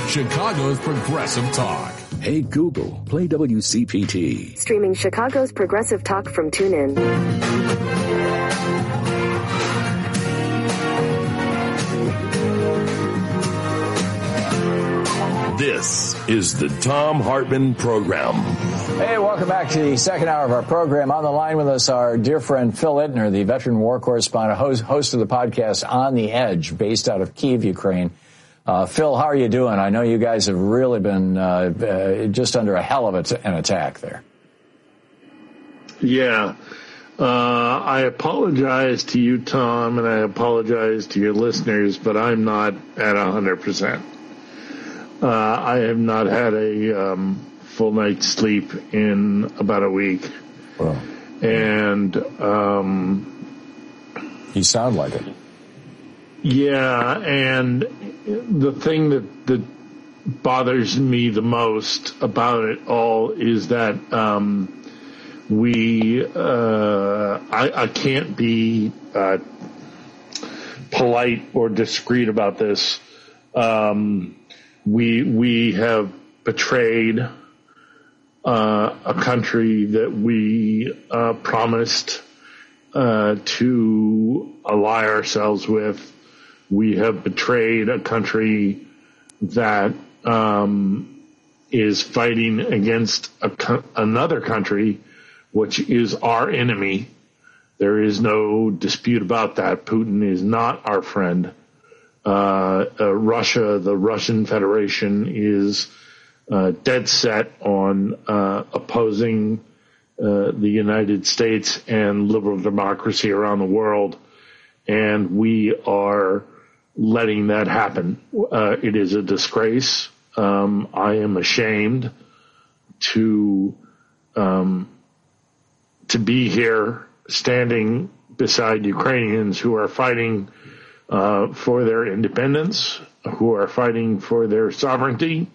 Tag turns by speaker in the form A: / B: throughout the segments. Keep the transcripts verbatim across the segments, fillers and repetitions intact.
A: Chicago's Progressive Talk.
B: Hey Google, play W C P T.
C: Streaming Chicago's Progressive Talk from TuneIn.
A: This is the Thom Hartmann Program.
D: Hey, welcome back to the second hour of our program. On the line with us, our dear friend Phil Ittner, the veteran war correspondent, host, host of the podcast On the Edge, based out of Kyiv, Ukraine. Uh, Phil, how are you doing? I know you guys have really been uh, uh, just under a hell of a t- an attack there.
E: Yeah. Uh, I apologize to you, Tom, and I apologize to your listeners, but I'm not at one hundred percent. Uh, I have not had a um, full night's sleep in about a week.
D: Well,
E: and um,
D: you sound like it.
E: Yeah, and the thing that, that bothers me the most about it all is that um, we, uh, I, I can't be uh, polite or discreet about this. Um, we we have betrayed uh, a country that we uh, promised uh, to ally ourselves with. We have betrayed a country that um, is fighting against a co- another country, which is our enemy. There is no dispute about that. Putin is not our friend. Uh, uh, Russia, the Russian Federation, is uh, dead set on uh, opposing uh, the United States and liberal democracy around the world, and we are letting that happen. Uh, it is a disgrace. Um, I am ashamed to um, to be here standing beside Ukrainians who are fighting uh, for their independence, who are fighting for their sovereignty,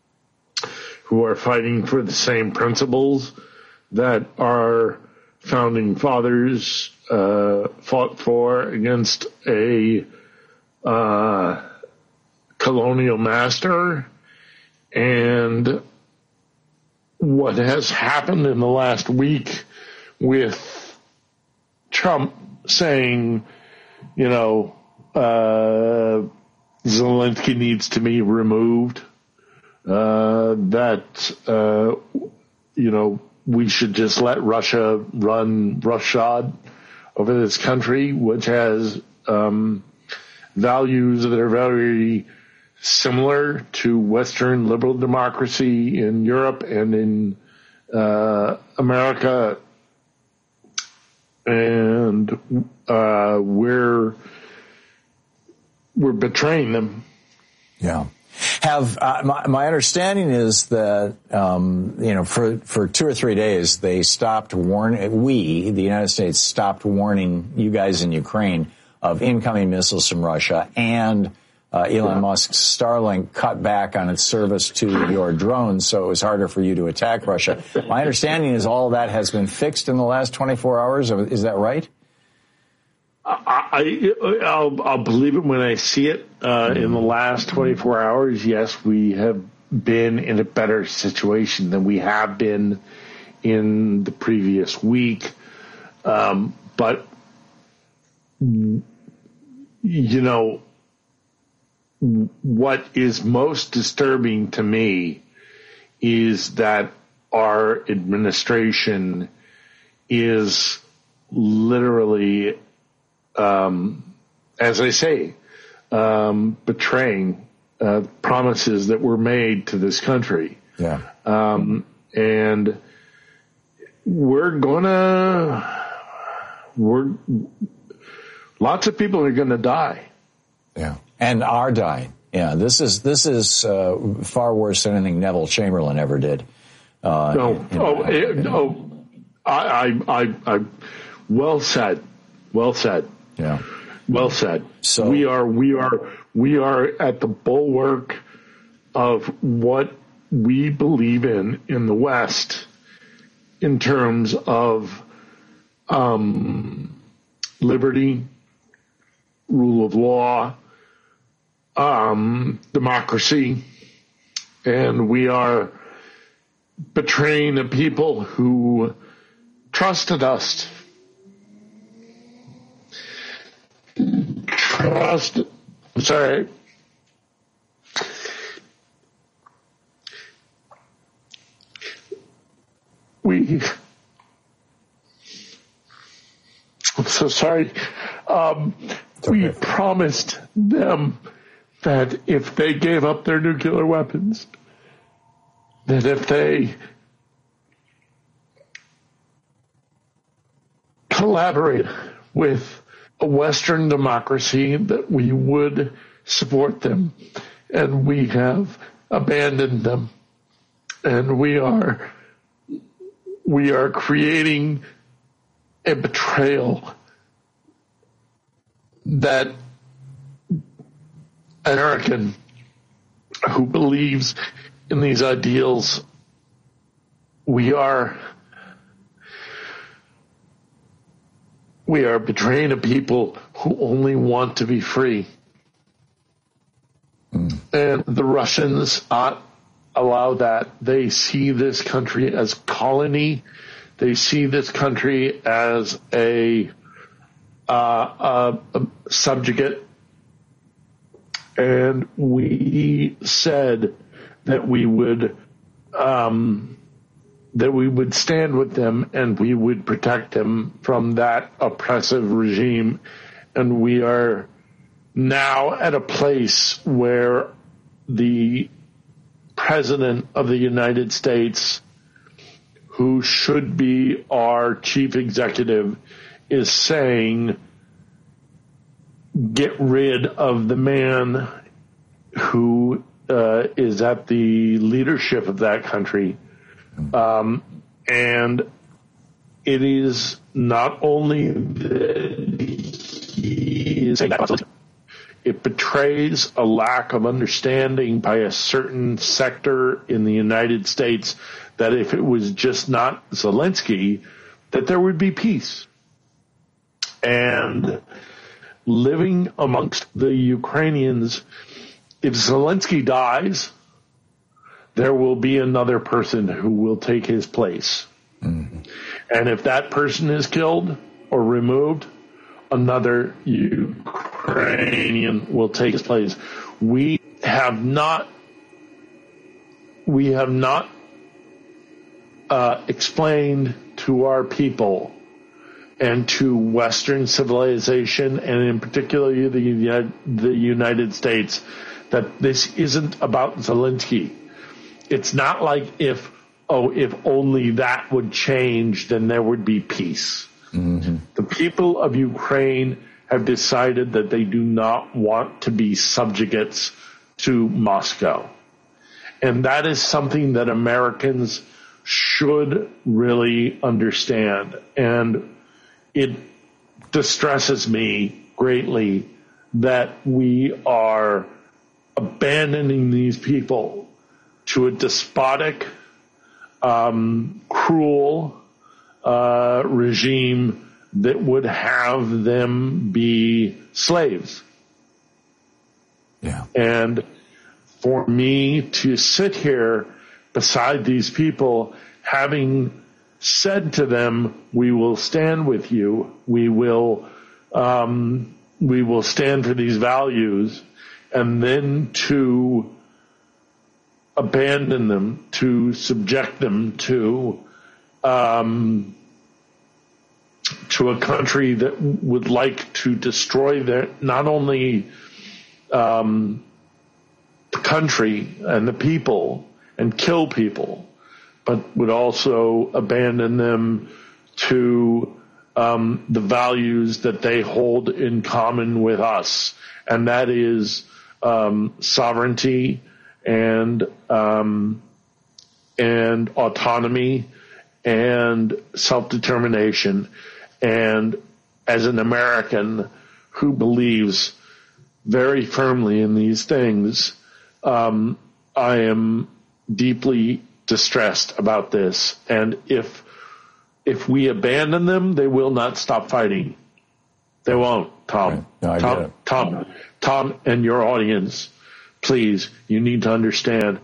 E: who are fighting for the same principles that our founding fathers uh, fought for against a uh, colonial master. And what has happened in the last week with Trump saying, you know, uh, Zelensky needs to be removed, uh, that, uh, you know, we should just let Russia run roughshod over this country, which has um, values that are very similar to Western liberal democracy in Europe and in uh, America. And uh, we're we're betraying them.
D: Yeah. Have uh, my, my understanding is that um, you know for for two or three days they stopped warning. We, the United States, stopped warning you guys in Ukraine of incoming missiles from Russia, and uh, Elon yeah. Musk's Starlink cut back on its service to your drones, so it was harder for you to attack Russia. My understanding is all of that has been fixed in the last twenty-four hours. Is that right?
E: I, I, I'll, I'll believe it when I see it. Uh, in the last twenty-four hours, yes, we have been in a better situation than we have been in the previous week. Um, but, you know, what is most disturbing to me is that our administration is literally Um, as I say, um, betraying uh, promises that were made to this country.
D: Yeah.
E: Um, and we're gonna, we're, lots of people are gonna die.
D: Yeah. And are dying. Yeah. This is, this is, uh, far worse than anything Neville Chamberlain ever did. Uh,
E: no,
D: in, in
E: oh, it, oh, I, I, I, I, well said. Well said.
D: Yeah.
E: Well said.
D: So
E: we are, we are, we are at the bulwark of what we believe in in the West in terms of um, liberty, rule of law, um, democracy, And we are betraying the people who trusted us. Trust, sorry. We, I'm so sorry. Um, okay. We promised them that if they gave up their nuclear weapons, that if they collaborate with a Western democracy, that we would support them. And we have abandoned them. And we are, we are creating a betrayal that American who believes in these ideals, we are we are betraying a people who only want to be free. Mm. And the Russians not allow that. They see this country as colony. They see this country as a, uh, a, a subjugate. And we said that we would, um, that we would stand with them and we would protect them from that oppressive regime. And we are now at a place where the President of the United States, who should be our chief executive, is saying, get rid of the man who uh, is at the leadership of that country. Um, and it is not only that he is saying that, it betrays a lack of understanding by a certain sector in the United States that if it was just not Zelensky, that there would be peace. And living amongst the Ukrainians, if Zelensky dies, there will be another person who will take his place. Mm-hmm. And if that person is killed or removed, another Ukrainian will take his place. We have not, we have not uh, explained to our people and to Western civilization, and in particular the United, the United States, that this isn't about Zelensky. It's not like if, oh, if only that would change, then there would be peace. Mm-hmm. The people of Ukraine have decided that they do not want to be subjugates to Moscow. And that is something that Americans should really understand. And it distresses me greatly that we are abandoning these people to a despotic, um, cruel uh, regime that would have them be slaves.
D: Yeah.
E: And for me to sit here beside these people, having said to them, we will stand with you, we will, um, we will stand for these values, and then to abandon them, to subject them to, um, to a country that would like to destroy their, not only, um, the country and the people and kill people, but would also abandon them to, um, the values that they hold in common with us. And that is, um, sovereignty and, um, and autonomy and self-determination. And as an American who believes very firmly in these things, um, I am deeply distressed about this. And if, if we abandon them, they will not stop fighting. They won't, Tom.
D: Right. No, I
E: Tom,
D: get it.
E: Tom, Tom, and your audience, please, you need to understand,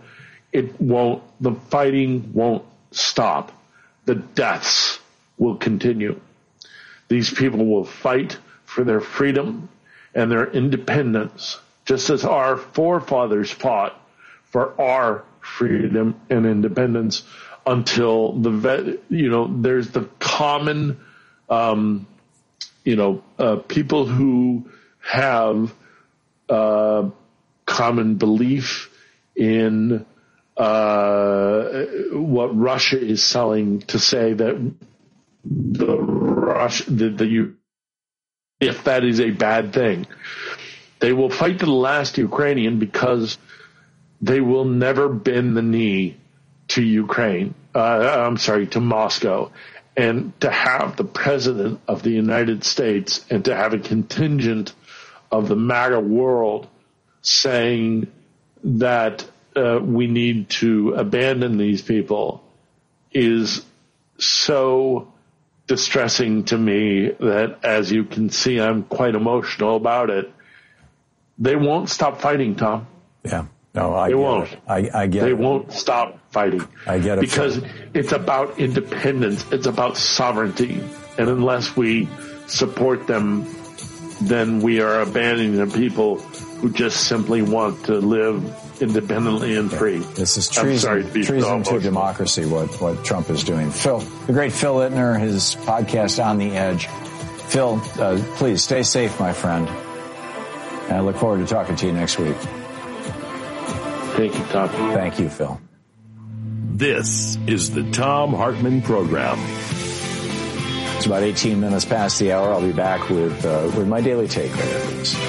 E: it won't, the fighting won't stop. The deaths will continue. These people will fight for their freedom and their independence, just as our forefathers fought for our freedom and independence until the, you know, there's the common, um, you know, uh, people who have uh, common belief in uh, what Russia is selling to say that the Russia, the, the you, if that is a bad thing, they will fight to the last Ukrainian because they will never bend the knee to Ukraine. Uh, I'm sorry, to Moscow. And to have the president of the United States and to have a contingent of the MAGA world saying that uh, we need to abandon these people is so distressing to me that, as you can see, I'm quite emotional about it. They won't stop fighting, Tom.
D: Yeah. No, I
E: they
D: get
E: won't.
D: It. I, I get
E: they
D: it.
E: They won't stop fighting.
D: I get it.
E: Because it's about independence. It's about sovereignty. And unless we support them, then we are abandoning the people who just simply want to live independently and free.
D: This is treason,
E: to,
D: treason
E: so
D: to democracy, what, what Trump is doing. Phil, the great Phil Ittner, his podcast On the Edge. Phil, uh, please stay safe, my friend. And I look forward to talking to you next week.
E: Thank you, Tom.
D: Thank you, Phil.
A: This is the Thom Hartmann Program.
D: It's about eighteen minutes past the hour. I'll be back with uh, with my daily take right after this.